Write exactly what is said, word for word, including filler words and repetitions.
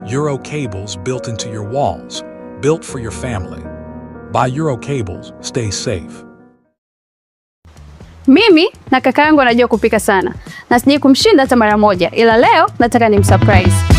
Euro cables built into your walls, built for your family. Buy Euro cables, stay safe. Mimi na kaka yangu anajua kupika sana. Na sijui kumshinda hata mara moja. Ila leo nataka nimsurprise.